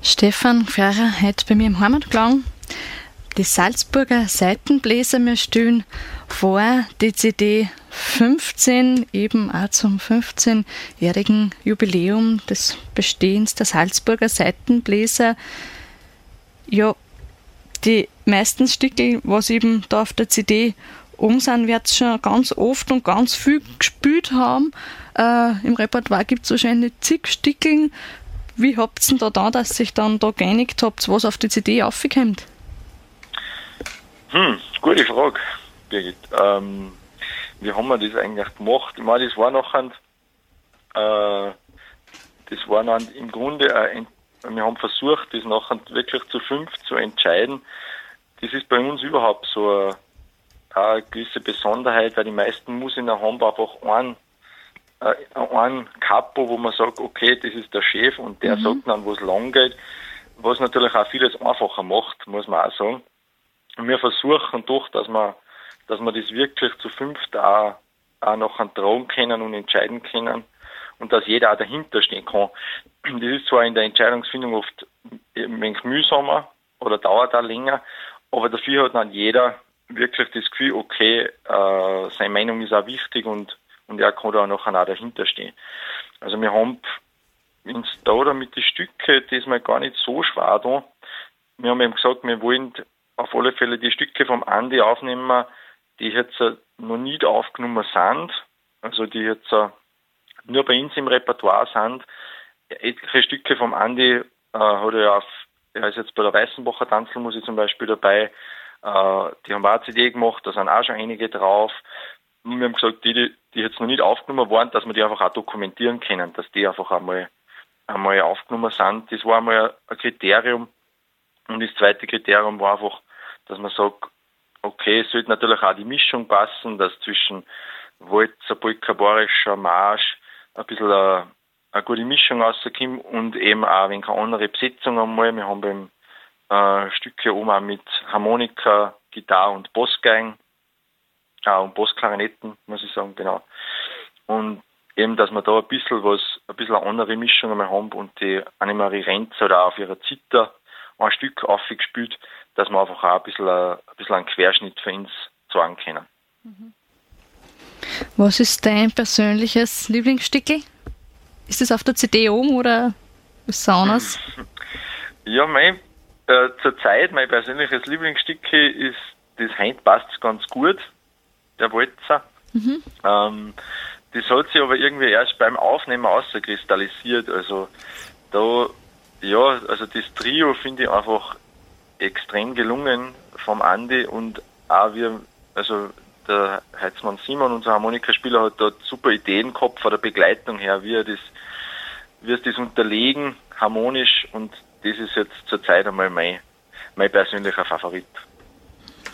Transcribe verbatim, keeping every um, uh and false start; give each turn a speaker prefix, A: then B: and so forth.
A: Stefan Pfarrer hat bei mir im Heimatklang die Salzburger Saitenbläser mir stehen vor die C D fünfzehn, eben auch zum fünfzehnjährigen Jubiläum des Bestehens der Salzburger Saitenbläser. Ja, die meisten Stücke, was eben da auf der C D um sind, wird schon ganz oft und ganz viel gespielt haben. Äh, Im Repertoire gibt es wahrscheinlich zig Stücke. Wie habt ihr denn da da, dass sich dann da geeinigt habt, was auf die C D aufkommt?
B: Hm, gute Frage, Birgit. Ähm, wie haben wir das eigentlich gemacht? Ich meine, das war nachher, äh, das war dann im Grunde, ein, wir haben versucht, das nachher wirklich zu fünf zu entscheiden. Das ist bei uns überhaupt so eine, eine gewisse Besonderheit, weil die meisten Musiker haben einfach einen, äh, einen Capo, wo man sagt, okay, das ist der Chef und der mhm. sagt dann, wo es lang geht, was natürlich auch vieles einfacher macht, muss man auch sagen. Und wir versuchen doch, dass wir, dass wir das wirklich zu fünft auch, auch nachher tragen können und entscheiden können und dass jeder auch dahinter stehen kann. Das ist zwar in der Entscheidungsfindung oft ein wenig mühsamer oder dauert auch länger, aber dafür hat dann jeder wirklich das Gefühl, okay, äh, seine Meinung ist auch wichtig und, und er kann da nachher auch dahinter stehen. Also wir haben uns da damit die Stücke, das ist mir gar nicht so schwer da. Wir haben eben gesagt, wir wollen auf alle Fälle die Stücke vom Andi aufnehmen, die jetzt noch nicht aufgenommen sind, also die jetzt nur bei uns im Repertoire sind. Etliche Stücke vom Andi äh, hat er auf, er ist jetzt bei der Weißenbacher Tanzelmusik zum Beispiel dabei, äh, die haben auch eine C D gemacht, da sind auch schon einige drauf. Und wir haben gesagt, die, die, die jetzt noch nicht aufgenommen waren, dass wir die einfach auch dokumentieren können, dass die einfach einmal, einmal aufgenommen sind. Das war einmal ein Kriterium. Und das zweite Kriterium war einfach, dass man sagt, okay, es sollte natürlich auch die Mischung passen, dass zwischen Walzer, Polka, bayerischer Marsch ein bisschen eine, eine gute Mischung rauskommt und eben auch wenn keine andere Besetzung einmal. Wir haben beim äh, Stücke oben auch mit Harmonika, Gitarre und Bassgeigen äh, und Bassklarinetten, muss ich sagen, genau. Und eben, dass wir da ein bisschen was, ein bisschen eine andere Mischung einmal haben und die Annemarie Renz oder auf ihrer Zither ein Stück aufgespielt, dass wir einfach auch ein bisschen, ein bisschen einen Querschnitt für uns sagen können.
A: Was ist dein persönliches Lieblingsstückel? Ist das auf der C D oben oder ist es anders?
B: Ja, mein, äh, zurzeit mein persönliches Lieblingsstückel ist das Heint passt ganz gut, der Walzer. Mhm. Ähm, das hat sich aber irgendwie erst beim Aufnehmen auskristallisiert. Also da Ja, also das Trio finde ich einfach extrem gelungen vom Andi und auch wir, also der Heizmann Simon, unser Harmonikaspieler, hat dort super Ideen gehabt von der Begleitung her, wie er das, wie es das unterlegen, harmonisch, und das ist jetzt zurzeit einmal mein, mein persönlicher Favorit.